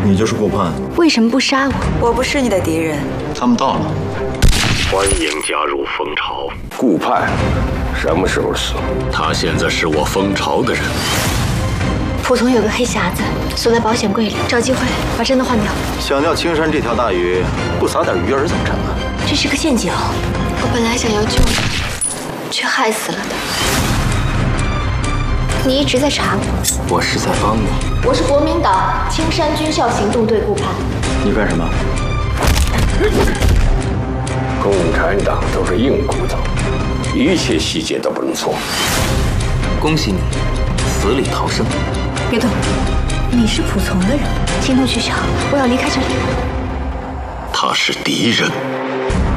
你就是顾盼， 为什么不杀我？ 我不是你的敌人。 他们到了。 欢迎加入蜂巢。 顾盼什么时候死？ 他现在是我蜂巢的人。 蒲从有个黑匣子，锁在保险柜里，找机会把真的换掉。 想钓青山这条大鱼，不撒点鱼饵怎么成啊？ 这是个陷阱，我本来想要救你，却害死了他。你一直在查我， 我是在帮你。 我是国民党青山军校行动队顾盼。 你干什么？ 共产党都是硬骨头，一切细节都不能错。 恭喜你，死里逃生。 别动，你是蒲从的人。行动取消，我要离开这里。 他是敌人。